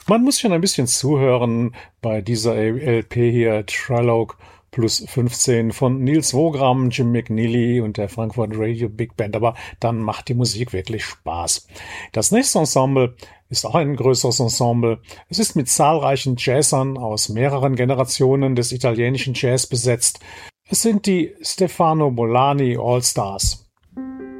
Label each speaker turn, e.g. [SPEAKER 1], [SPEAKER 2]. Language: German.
[SPEAKER 1] Man muss schon ein bisschen zuhören bei dieser LP hier, Trelloc plus 15 von Niels Wogram, Jim McNeely und der Frankfurt Radio Big Band, aber dann macht die Musik wirklich Spaß. Das nächste Ensemble ist auch ein größeres Ensemble. Es ist mit zahlreichen Jazzern aus mehreren Generationen des italienischen Jazz besetzt. Es sind die Stefano Bolani All Stars.